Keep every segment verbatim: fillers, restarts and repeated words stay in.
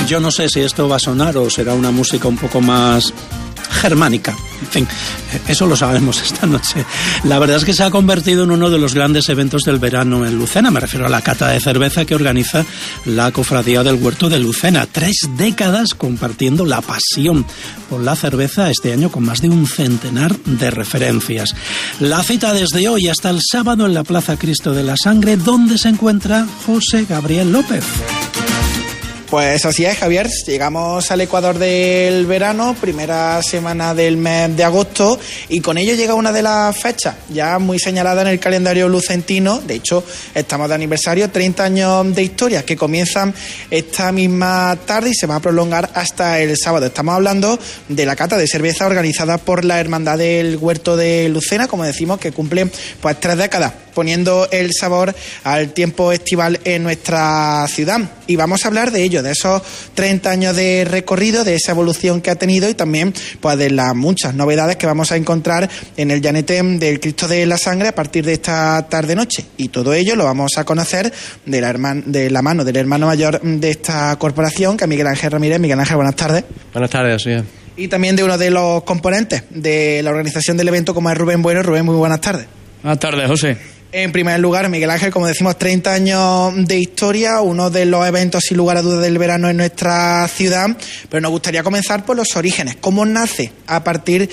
yo no sé si esto va a sonar o será una música un poco más germánica. En fin, eso lo sabemos esta noche. La verdad es que se ha convertido en uno de los grandes eventos del verano en Lucena. Me refiero a la cata de cerveza que organiza la Cofradía del Huerto de Lucena. Tres décadas compartiendo la pasión por la cerveza, este año con más de un centenar de referencias. La cita desde hoy hasta el sábado en la Plaza Cristo de la Sangre, donde se encuentra José Gabriel López. Pues así es, Javier, llegamos al Ecuador del verano, primera semana del mes de agosto, y con ello llega una de las fechas ya muy señalada en el calendario lucentino. De hecho, estamos de aniversario, treinta años de historia que comienzan esta misma tarde y se va a prolongar hasta el sábado. Estamos hablando de la cata de cerveza organizada por la Hermandad del Huerto de Lucena, como decimos, que cumple pues tres décadas poniendo el sabor al tiempo estival en nuestra ciudad. Y vamos a hablar de ello, de esos treinta años de recorrido, de esa evolución que ha tenido y también pues de las muchas novedades que vamos a encontrar en el llanete del Cristo de la Sangre a partir de esta tarde-noche. Y todo ello lo vamos a conocer de la, herman- de la mano del hermano mayor de esta corporación, que es Miguel Ángel Ramírez. Miguel Ángel, buenas tardes. Buenas tardes, sí. Y también de uno de los componentes de la organización del evento, como es Rubén Bueno. Rubén, muy buenas tardes. Buenas tardes, José. En primer lugar, Miguel Ángel, como decimos, treinta años de historia, uno de los eventos sin lugar a dudas del verano en nuestra ciudad, pero nos gustaría comenzar por los orígenes. ¿Cómo nace a partir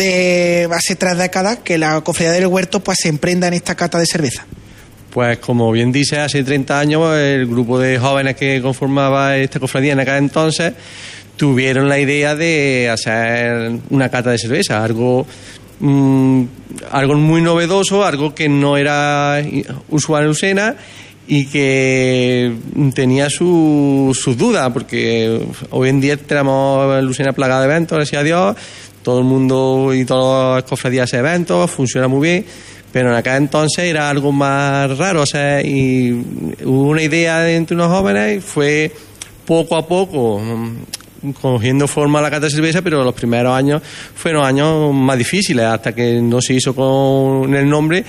de hace tres décadas que la Cofradía del Huerto pues se emprenda en esta cata de cerveza? Pues como bien dice, hace treinta años el grupo de jóvenes que conformaba esta cofradía en aquel entonces tuvieron la idea de hacer una cata de cerveza, algo... Mm, algo muy novedoso, algo que no era usual en Lucena y que tenía sus su dudas, porque hoy en día tenemos Lucena plagada de eventos, gracias a Dios, todo el mundo y todas las cofradías hacen eventos, funciona muy bien, pero en aquel entonces era algo más raro, o sea, y hubo una idea entre unos jóvenes y fue poco a poco cogiendo forma la cata de cerveza, pero los primeros años fueron años más difíciles hasta que no se hizo con el nombre,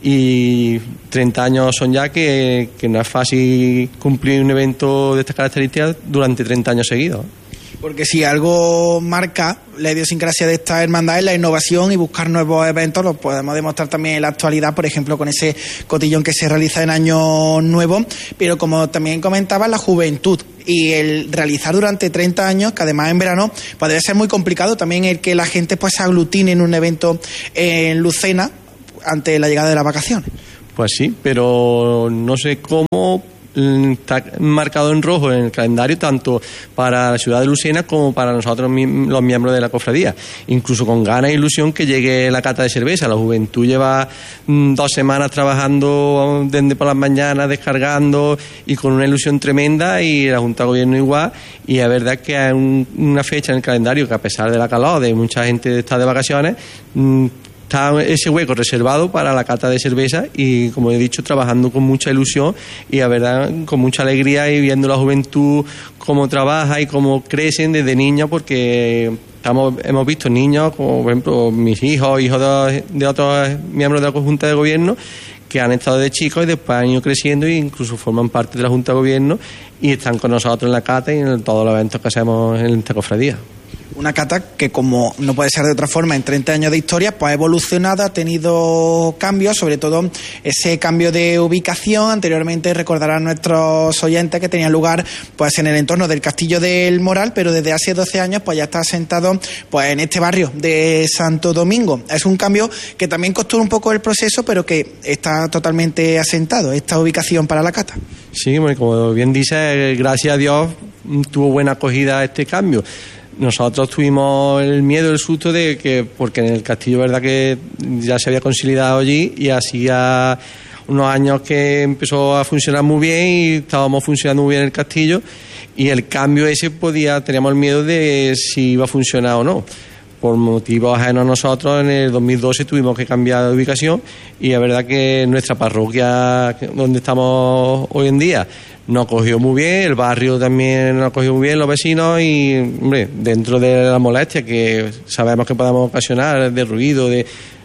y treinta años son ya que, que no es fácil cumplir un evento de estas características durante treinta años seguidos. Porque si algo marca la idiosincrasia de esta hermandad es la innovación y buscar nuevos eventos. Lo podemos demostrar también en la actualidad, por ejemplo, con ese cotillón que se realiza en Año Nuevo, pero como también comentaba, la juventud y el realizar durante treinta años, que además en verano pues debe ser muy complicado también el que la gente pues se aglutine en un evento en Lucena ante la llegada de las vacaciones. Pues sí, pero no sé cómo está marcado en rojo en el calendario tanto para la ciudad de Lucena como para nosotros los miembros de la cofradía, incluso con ganas e ilusión que llegue la cata de cerveza. La juventud lleva mm, dos semanas trabajando desde por las mañanas, descargando y con una ilusión tremenda, y la Junta de Gobierno igual, y es verdad que hay un, una fecha en el calendario que, a pesar de la calor, de mucha gente está de vacaciones, mm, está ese hueco reservado para la cata de cerveza, y como he dicho, trabajando con mucha ilusión y a verdad con mucha alegría, y viendo la juventud cómo trabaja y cómo crecen desde niños, porque estamos, hemos visto niños como por ejemplo mis hijos, hijos de, de otros miembros de la Junta de Gobierno, que han estado de chicos y después han ido creciendo e incluso forman parte de la Junta de Gobierno y están con nosotros en la cata y en todos los eventos que hacemos en esta cofradía. Una cata que, como no puede ser de otra forma, en treinta años de historia, pues ha evolucionado, ha tenido cambios, sobre todo ese cambio de ubicación. Anteriormente recordarán nuestros oyentes que tenía lugar pues en el entorno del Castillo del Moral, pero desde hace doce años pues ya está asentado pues en este barrio de Santo Domingo. Es un cambio que también costó un poco el proceso, pero que está totalmente asentado, esta ubicación para la cata. Sí, como bien dice, gracias a Dios tuvo buena acogida este cambio. Nosotros tuvimos el miedo, el susto de que, porque en el castillo, verdad que ya se había consolidado allí y hacía unos años que empezó a funcionar muy bien y estábamos funcionando muy bien el castillo, y el cambio ese podía, teníamos el miedo de si iba a funcionar o no. Por motivos ajenos a nosotros, en el dos mil doce tuvimos que cambiar de ubicación, y es verdad que nuestra parroquia, donde estamos hoy en día, nos acogió muy bien, el barrio también nos acogió muy bien, los vecinos, y hombre, dentro de la molestia que sabemos que podemos ocasionar, de ruido, de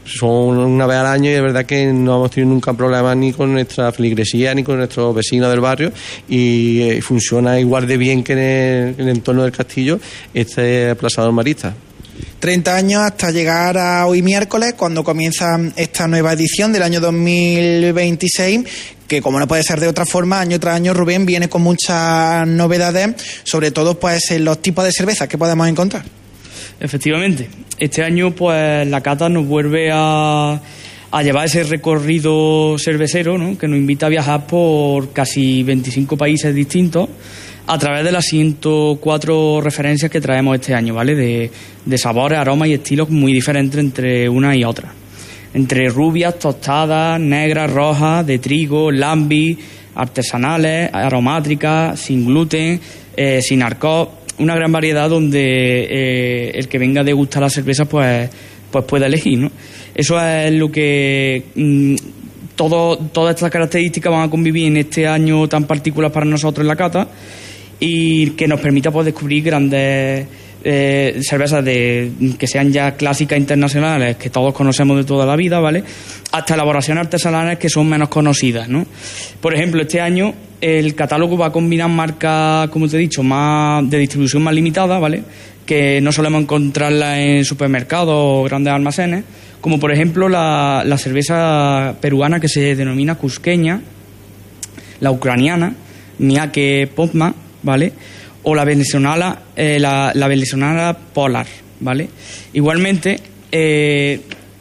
son una vez al año y es verdad que no hemos tenido nunca problemas ni con nuestra feligresía ni con nuestros vecinos del barrio y eh, funciona igual de bien que en el, en el entorno del castillo este aplazador marista. treinta años hasta llegar a hoy miércoles, cuando comienza esta nueva edición del año dos mil veintiséis, que como no puede ser de otra forma, año tras año Rubén viene con muchas novedades, sobre todo pues en los tipos de cervezas que podemos encontrar. Efectivamente, este año pues la cata nos vuelve a, a llevar ese recorrido cervecero, ¿no?, que nos invita a viajar por casi veinticinco países distintos a través de las ciento cuatro referencias que traemos este año, ¿vale? De, de sabores, aromas y estilos muy diferentes entre una y otra. Entre rubias, tostadas, negras, rojas, de trigo, lambi, artesanales, aromátricas, sin gluten, eh, sin alcohol. Una gran variedad donde eh, el que venga a degustar la cerveza pues, pues pueda elegir, ¿no? Eso es lo que mmm, todo, todas estas características van a convivir en este año tan particular para nosotros en la cata y que nos permita pues, descubrir grandes eh, cervezas de, que sean ya clásicas internacionales, que todos conocemos de toda la vida, ¿vale?, hasta elaboraciones artesanales que son menos conocidas, ¿no? Por ejemplo, este año el catálogo va a combinar marcas, como te he dicho, más de distribución más limitada, ¿vale?, que no solemos encontrarla en supermercados o grandes almacenes, como por ejemplo la, la cerveza peruana que se denomina cusqueña, la ucraniana, Miake Popma, ¿vale?, o la venezolana, eh, la, la venezolana Polar, ¿vale? Igualmente, eh,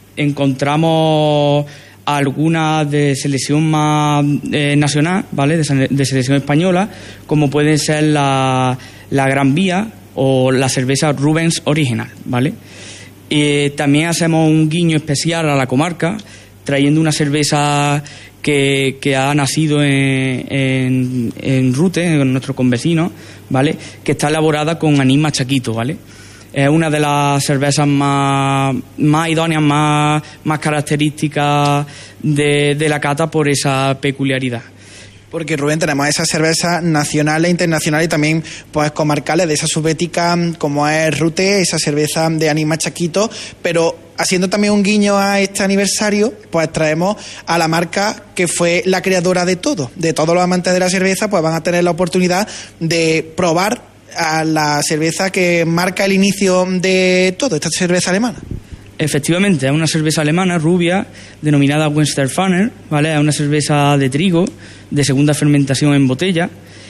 encontramos algunas de selección más eh, nacional, ¿vale?, de, de selección española, como pueden ser la, la Gran Vía o la cerveza Rubens Original, ¿vale? Eh, también hacemos un guiño especial a la comarca, trayendo una cerveza que, que ha nacido en, en, en Rute, en nuestro convecino, ¿vale?, que está elaborada con anís machaquito, ¿vale? Es una de las cervezas más, más idóneas, más, más características de, de la cata por esa peculiaridad. Porque, Rubén, tenemos esas cervezas nacionales, internacionales y también pues comarcales de esa subbética como es Rute, esa cerveza de anís machaquito, pero haciendo también un guiño a este aniversario, pues traemos a la marca que fue la creadora de todo, de todos los amantes de la cerveza, pues van a tener la oportunidad de probar a la cerveza que marca el inicio de todo, esta cerveza alemana. Efectivamente, es una cerveza alemana rubia denominada Weihenstephaner, ¿vale? Es una cerveza de trigo de segunda fermentación en botella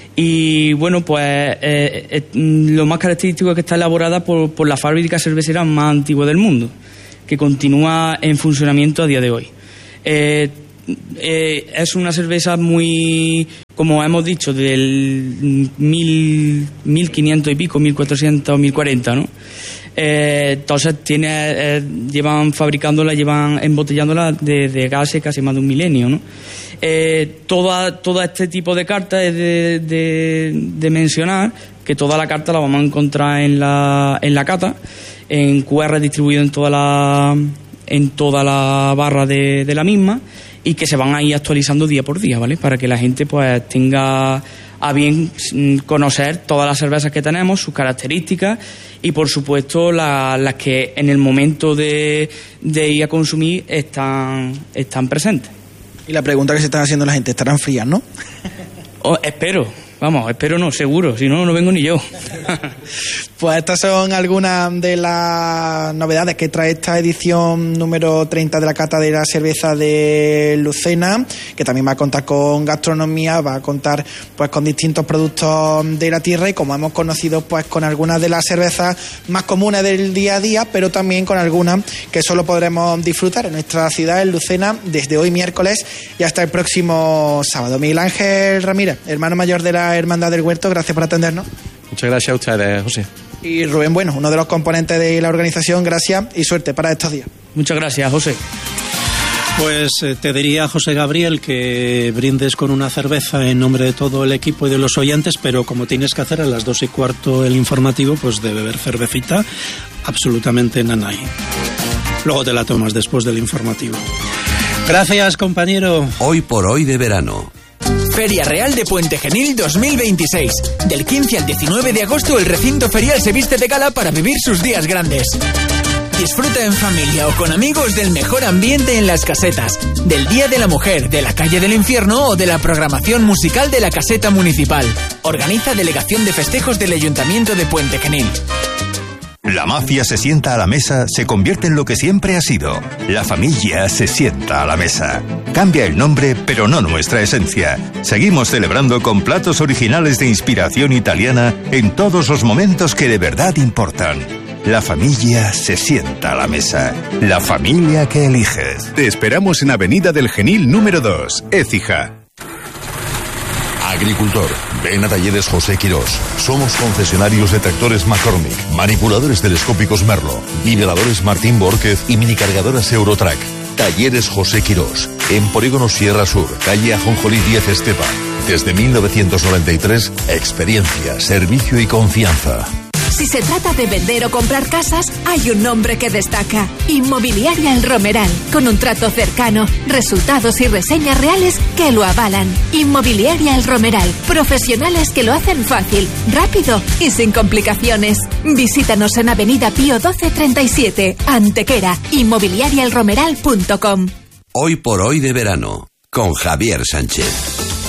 y bueno, pues eh, eh, lo más característico es que está elaborada por, por la fábrica cervecera más antigua del mundo, que continúa en funcionamiento a día de hoy. Eh, eh, es una cerveza muy, como hemos dicho, del mil, mil quinientos y pico, mil cuatrocientos, mil cuarenta, ¿no? Eh, entonces tiene, eh, llevan fabricándola, llevan embotellándola desde de hace casi más de un milenio, ¿no? Eh, toda, todo este tipo de cartas es de, de, de mencionar que toda la carta la vamos a encontrar en la, en la cata, en Q R distribuido en toda la, en toda la barra de, de la misma y que se van a ir actualizando día por día, ¿vale? Para que la gente pues tenga a bien conocer todas las cervezas que tenemos, sus características y por supuesto la, las que en el momento de, de ir a consumir están, están presentes. Y la pregunta que se están haciendo la gente, ¿estarán frías, no? Oh, espero, vamos, espero no, seguro, si no, no vengo ni yo. Pues estas son algunas de las novedades que trae esta edición número treinta de la cata de la cerveza de Lucena, que también va a contar con gastronomía, va a contar pues con distintos productos de la tierra y como hemos conocido pues con algunas de las cervezas más comunes del día a día, pero también con algunas que solo podremos disfrutar en nuestra ciudad, en Lucena, desde hoy miércoles y hasta el próximo sábado. Miguel Ángel Ramírez, hermano mayor de la Hermandad del Huerto, gracias por atendernos. Muchas gracias a ustedes, José. Y Rubén Bueno, uno de los componentes de la organización, gracias y suerte para estos días. Muchas gracias, José. Pues eh, te diría, José Gabriel, que brindes con una cerveza en nombre de todo el equipo y de los oyentes, pero como tienes que hacer a las dos y cuarto el informativo, pues de beber cervecita, absolutamente nanay. Luego te la tomas después del informativo. Gracias, compañero. Hoy por hoy de verano. Feria Real de Puente Genil dos mil veintiséis. Del quince al diecinueve de agosto el recinto ferial se viste de gala para vivir sus días grandes. Disfruta en familia o con amigos del mejor ambiente en las casetas, del Día de la Mujer, de la Calle del Infierno o de la programación musical de la Caseta Municipal. Organiza Delegación de Festejos del Ayuntamiento de Puente Genil. La mafia se sienta a la mesa, se convierte en lo que siempre ha sido. La familia se sienta a la mesa. Cambia el nombre, pero no nuestra esencia. Seguimos celebrando con platos originales de inspiración italiana en todos los momentos que de verdad importan. La familia se sienta a la mesa. La familia que eliges. Te esperamos en Avenida del Genil número dos, Écija. Agricultor, ven a Talleres José Quirós. Somos concesionarios de tractores McCormick, manipuladores telescópicos Merlo, niveladores Martín Bórquez y minicargadoras Eurotrack. Talleres José Quirós, en Polígono Sierra Sur, calle Ajonjolí diez Estepa. Desde mil novecientos noventa y tres, experiencia, servicio y confianza. Si se trata de vender o comprar casas, hay un nombre que destaca: Inmobiliaria El Romeral, con un trato cercano, resultados y reseñas reales que lo avalan. Inmobiliaria El Romeral, profesionales que lo hacen fácil, rápido y sin complicaciones. Visítanos en Avenida Pío doce treinta y siete, Antequera, inmobiliaria el romeral punto com. Hoy por hoy de verano, con Javier Sánchez.